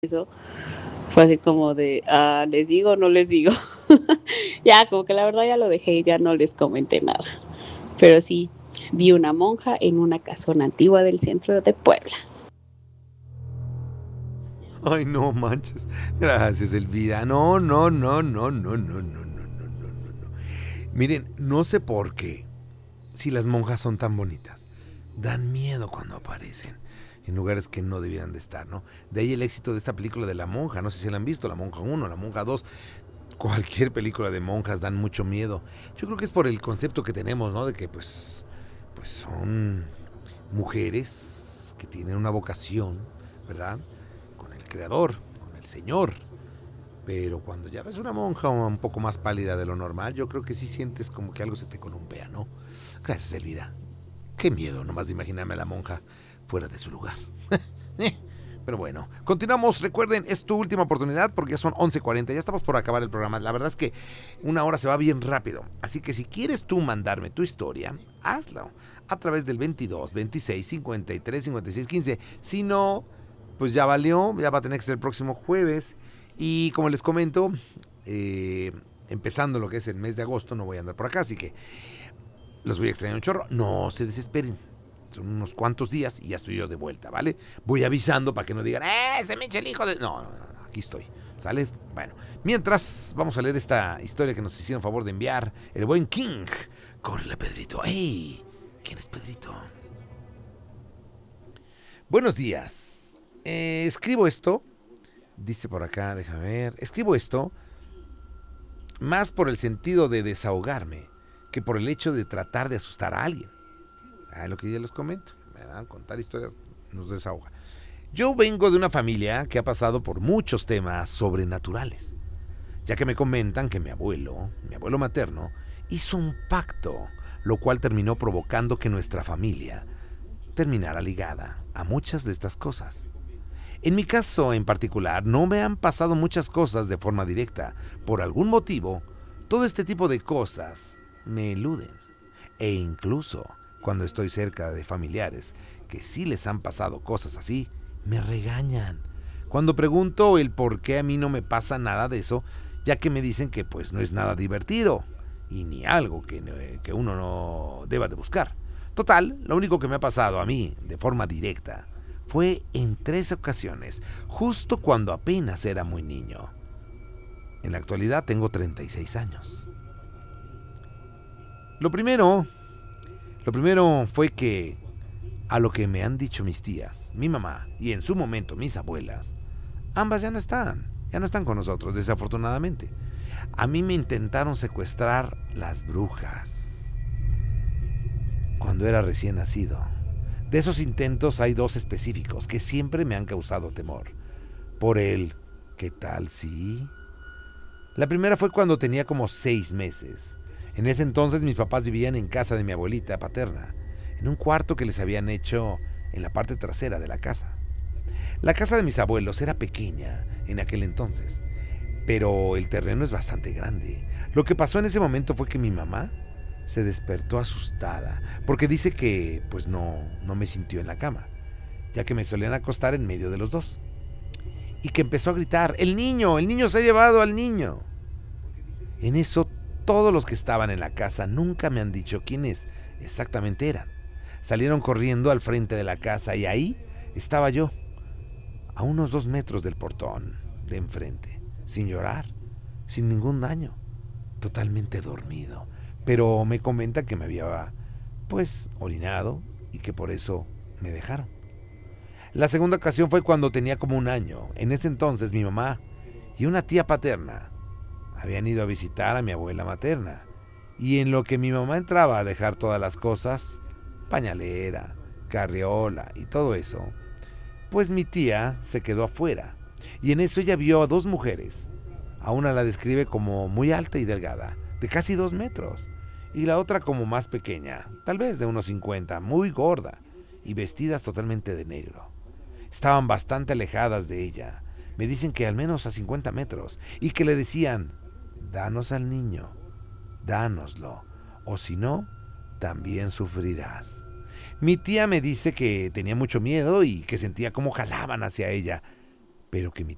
eso fue así como de, ¿les digo o no les digo? Ya, como que la verdad ya lo dejé y ya no les comenté nada. Pero sí, vi una monja en una casona antigua del centro de Puebla. Ay, no manches. Gracias, Elvira. No, no, no, no, no, no, no, no, no, no, no, no. Miren, no sé por qué, si las monjas son tan bonitas, dan miedo cuando aparecen en lugares que no debieran de estar, ¿no? De ahí el éxito de esta película de La Monja. No sé si la han visto, La Monja 1, La Monja 2. Cualquier película de monjas dan mucho miedo. Yo creo que es por el concepto que tenemos, ¿no? De que pues son mujeres que tienen una vocación, ¿verdad? Con el creador, con el Señor. Pero cuando ya ves una monja un poco más pálida de lo normal, yo creo que sí sientes como que algo se te columpea, ¿no? Gracias, Elvira. Qué miedo nomás de imaginarme a la monja fuera de su lugar. Pero bueno, continuamos. Recuerden, es tu última oportunidad porque ya son 11:40. Ya estamos por acabar el programa. La verdad es que una hora se va bien rápido. Así que si quieres tú mandarme tu historia, hazlo a través del 22 26 53 56 15. Si no, pues ya valió. Ya va a tener que ser el próximo jueves. Y como les comento, empezando lo que es el mes de agosto, no voy a andar por acá. Así que los voy a extrañar un chorro. No se desesperen. Son unos cuantos días y ya estoy yo de vuelta, ¿vale? Voy avisando para que no digan, ese Michel hijo de... No, no, no, aquí estoy, ¿sale? Bueno, mientras vamos a leer esta historia que nos hicieron favor de enviar el buen King. Corre, Pedrito. ¡Ey! ¿Quién es Pedrito? Buenos días. Escribo esto, dice por acá, déjame ver. Escribo esto más por el sentido de desahogarme que por el hecho de tratar de asustar a alguien. Lo que ya les comento, ¿verdad? Contar historias nos desahoga. Yo vengo de una familia que ha pasado por muchos temas sobrenaturales, ya que me comentan que mi abuelo materno, hizo un pacto, lo cual terminó provocando que nuestra familia terminara ligada a muchas de estas cosas. En mi caso en particular, no me han pasado muchas cosas de forma directa. Por algún motivo, todo este tipo de cosas me eluden. E incluso cuando estoy cerca de familiares que sí les han pasado cosas así, me regañan. Cuando pregunto el por qué a mí no me pasa nada de eso, ya que me dicen que pues no es nada divertido y ni algo que uno no deba de buscar. Total, lo único que me ha pasado a mí de forma directa fue en 3 ocasiones, justo cuando apenas era muy niño. En la actualidad tengo 36 años. Lo primero fue que a lo que me han dicho mis tías, mi mamá y en su momento mis abuelas, ambas ya no están con nosotros, desafortunadamente. A mí me intentaron secuestrar las brujas cuando era recién nacido. De esos intentos hay 2 específicos que siempre me han causado temor. Por el ¿qué tal si? La primera fue cuando tenía como 6 meses. En ese entonces mis papás vivían en casa de mi abuelita paterna, en un cuarto que les habían hecho en la parte trasera de la casa. La casa de mis abuelos era pequeña en aquel entonces, pero el terreno es bastante grande. Lo que pasó en ese momento fue que mi mamá se despertó asustada, porque dice que pues no me sintió en la cama, ya que me solían acostar en medio de los dos. Y que empezó a gritar, el niño se ha llevado al niño. En eso todos los que estaban en la casa nunca me han dicho quiénes exactamente eran. Salieron corriendo al frente de la casa y ahí estaba yo, a unos 2 metros del portón de enfrente, sin llorar, sin ningún daño, totalmente dormido. Pero me comenta que me había, pues, orinado y que por eso me dejaron. La segunda ocasión fue cuando tenía como 1 año. En ese entonces mi mamá y una tía paterna habían ido a visitar a mi abuela materna. Y en lo que mi mamá entraba a dejar todas las cosas, pañalera, carriola y todo eso, pues mi tía se quedó afuera. Y en eso ella vio a 2 mujeres. A una la describe como muy alta y delgada, de casi 2 metros. Y la otra como más pequeña, tal vez de unos 50, muy gorda y vestidas totalmente de negro. Estaban bastante alejadas de ella. Me dicen que al menos a 50 metros. Y que le decían, danos al niño, dánoslo. O si no, también sufrirás. Mi tía me dice que tenía mucho miedo y que sentía cómo jalaban hacia ella, pero que mi